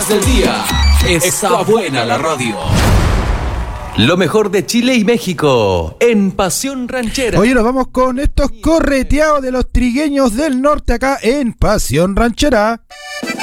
noticias del día. Está buena la radio. Lo mejor de Chile y México en Pasión Ranchera. Oye, nos vamos con estos correteados de los trigueños del norte acá en Pasión Ranchera.